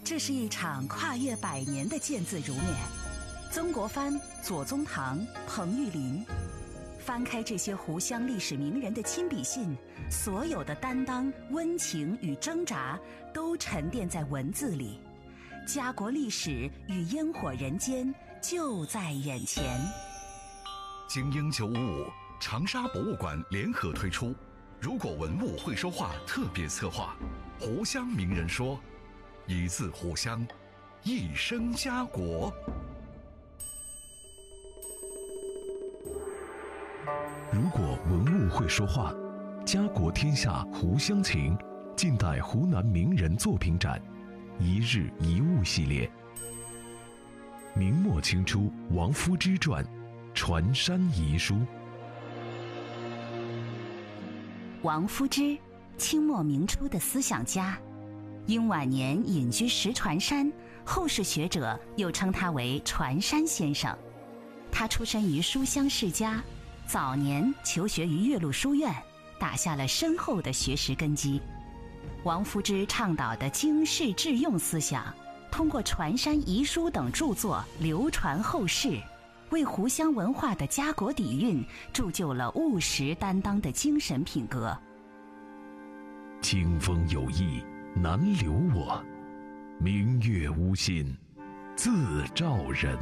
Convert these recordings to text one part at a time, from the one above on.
这是一场跨越100年的见字如面。曾国藩、左宗棠、彭玉麟，翻开这些湖湘历史名人的亲笔信，所有的担当、温情与挣扎都沉淀在文字里。家国历史与烟火人间就在眼前。 精英955长沙博物馆联合推出如果文物会说话特别策划，湖湘名人说，一字湖湘，一生家国。 如果文物会说话，家国天下湖湘情，近代湖南名人作品展，一日一物系列。明末清初王夫之传，传山遗书。 王夫之，清末明初的思想家，因晚年隐居石船山，后世学者又称他为船山先生。他出身于书香世家，早年求学于岳麓书院，打下了深厚的学识根基。王夫之倡导的经世致用思想，通过《船山遗书》等著作流传后世，为湖湘文化的家国底蕴铸就了务实担当的精神品格。 清风有意难留我，明月无心自照人。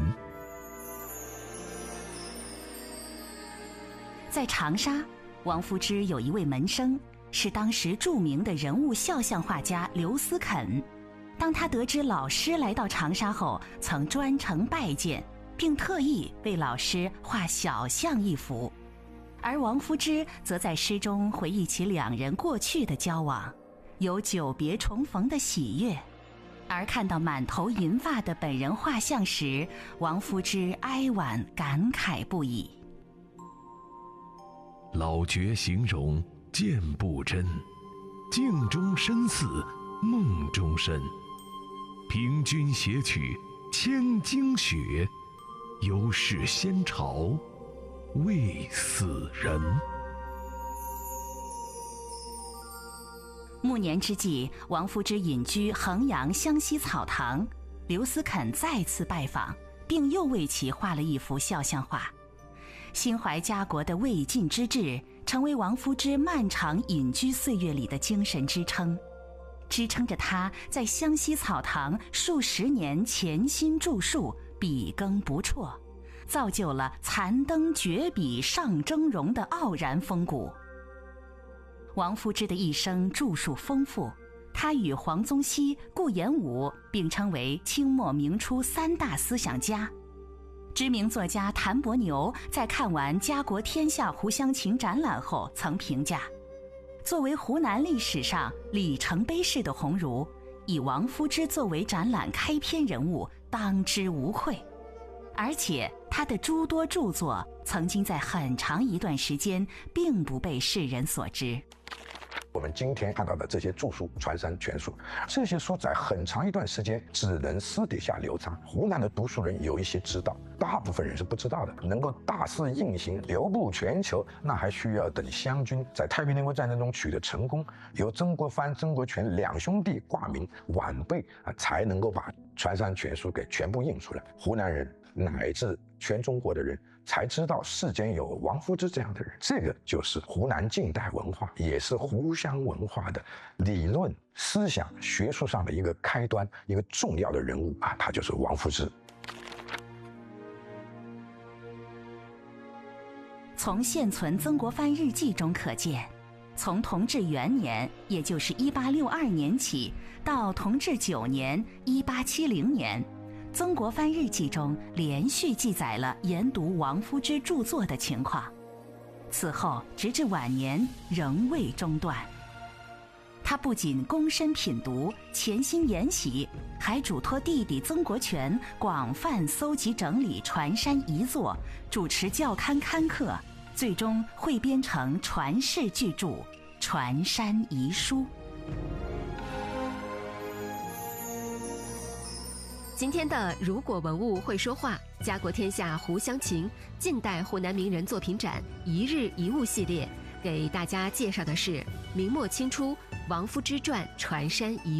在长沙，王夫之有一位门生，是当时著名的人物肖像画家刘思肯。当他得知老师来到长沙后，曾专程拜见，并特意为老师画小像一幅。而王夫之则在诗中回忆起两人过去的交往，有久别重逢的喜悦。而看到满头银发的本人画像时，王夫之哀婉感慨不已。 老觉形容见不真，镜中身似梦中身。凭君写取千经雪，犹是先朝未死人。 暮年之际，王夫之隐居衡阳湘西草堂，刘思肯再次拜访，并又为其画了一幅肖像画。心怀家国的未尽之志，成为王夫之漫长隐居岁月里的精神支撑，支撑着他在湘西草堂数十年潜心著述，笔耕不辍，造就了残灯绝笔上峥嵘的傲然风骨。王夫之的一生著述丰富，他与黄宗羲、顾炎武并称为清末明初3大思想家。知名作家谭伯牛在看完家国天下湖湘情展览后曾评价，作为湖南历史上里程碑式的鸿儒，以王夫之作为展览开篇人物，当之无愧。而且他的诸多著作曾经在很长一段时间并不被世人所知。 我们今天看到的这些著书《船山全书》，这些书在很长一段时间只能私底下流传。湖南的读书人有一些知道，大部分人是不知道的。能够大肆印行、流布全球，那还需要等湘军在太平天国战争中取得成功，由曾国藩、曾国荃两兄弟挂名晚辈才能够把《船山全书》给全部印出来。湖南人乃至全中国的人才知道世间有王夫之这样的人。这个就是湖南近代文化，也是湖湘文化的理论思想学术上的一个开端，一个重要的人物他就是王夫之。 从现存曾国藩日记中可见，从同治元年，也就是1862年起，到同治9年1870年，曾国藩日记中连续记载了研读王夫之著作的情况，此后直至晚年仍未中断。他不仅躬身品读、潜心研习，还嘱托弟弟曾国荃广泛搜集整理船山遗作，主持校刊刊刻，最终汇编成传世巨著《船山遗书》。 今天的如果文物会说话，家国天下湖湘情，近代湖南名人作品展一日一物系列，给大家介绍的是明末清初王夫之传《船山遗